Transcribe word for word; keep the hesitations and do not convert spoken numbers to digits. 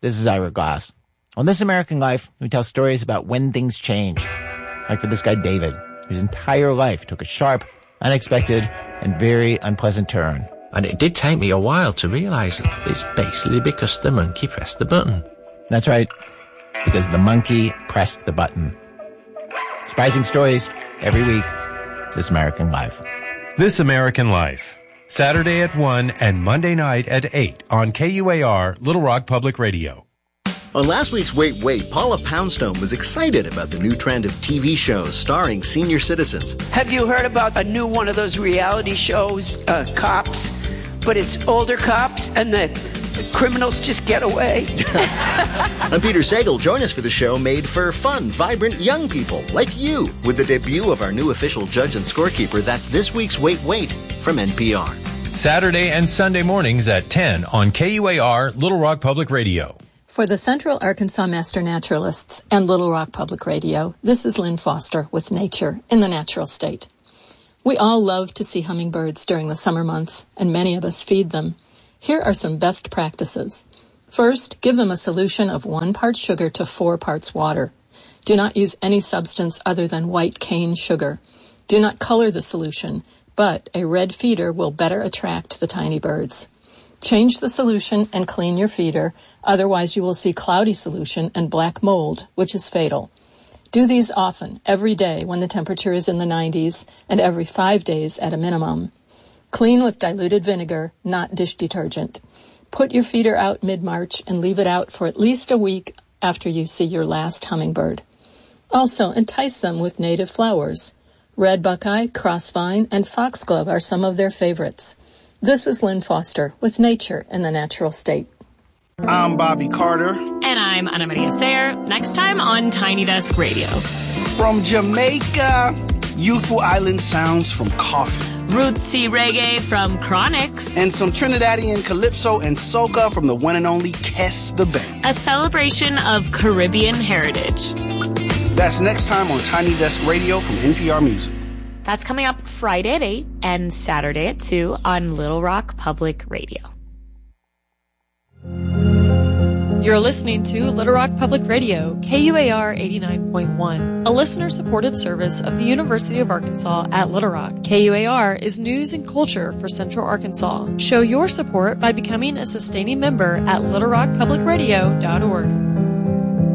This is Ira Glass. On This American Life, we tell stories about when things change. Like for this guy, David, whose entire life took a sharp, unexpected, and very unpleasant turn. And it did take me a while to realize that it's basically because the monkey pressed the button. That's right. Because the monkey pressed the button. Surprising stories every week. This American Life. This American Life. Saturday at one and Monday night at eight on K U A R, Little Rock Public Radio. On last week's Wait, Wait, Paula Poundstone was excited about the new trend of T V shows starring senior citizens. Have you heard about a new one of those reality shows, uh, Cops? But it's older cops and the criminals just get away. I'm Peter Sagal. Join us for the show made for fun, vibrant young people like you with the debut of our new official judge and scorekeeper. That's this week's Wait, Wait from N P R. Saturday and Sunday mornings at ten on K U A R, Little Rock Public Radio. For the Central Arkansas Master Naturalists and Little Rock Public Radio, this is Lynn Foster with Nature in the Natural State. We all love to see hummingbirds during the summer months, and many of us feed them. Here are some best practices. First, give them a solution of one part sugar to four parts water. Do not use any substance other than white cane sugar. Do not color the solution, but a red feeder will better attract the tiny birds. Change the solution and clean your feeder, otherwise you will see cloudy solution and black mold, which is fatal. Do these often, every day when the temperature is in the nineties, and every five days at a minimum. Clean with diluted vinegar, not dish detergent. Put your feeder out mid-March and leave it out for at least a week after you see your last hummingbird. Also, entice them with native flowers. Red buckeye, crossvine, and foxglove are some of their favorites. This is Lynn Foster with Nature in the Natural State. I'm Bobby Carter. And I'm Ana Maria Sayer. Next time on Tiny Desk Radio. From Jamaica, youthful island sounds from Coffee. Rootsy reggae from Chronix. And some Trinidadian calypso and soca from the one and only Kes the Band. A celebration of Caribbean heritage. That's next time on Tiny Desk Radio from N P R Music. That's coming up Friday at eight and Saturday at two on Little Rock Public Radio. You're listening to Little Rock Public Radio, K U A R eighty-nine point one, a listener-supported service of the University of Arkansas at Little Rock. K U A R is news and culture for Central Arkansas. Show your support by becoming a sustaining member at little rock public radio dot org.